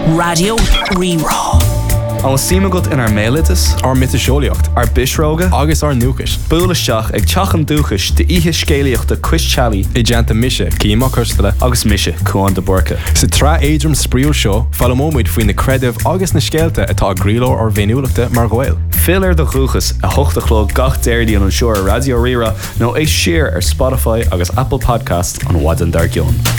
Radio Rerá. An símagat in ar mélitas, ar mitiseolaíocht, ar bisróga, agus ar núchas. Búlaisteach ag teachan dúchas de ihe scéalaíocht de Chris-Chalí I deanta mise, címa cústala, agus mise Cuan de Borca. Sa trá éidrim spríúil seo, fallamóid faoin na creidimh agus na scéalta atá gríló ar bhéiniúlachta mar ghail. Fill ar do chuchas a hochtachló gach déirdíon an seoir Radio Rira nó é siar ar Spotify agus Apple Podcast an Wadan Dar Gion.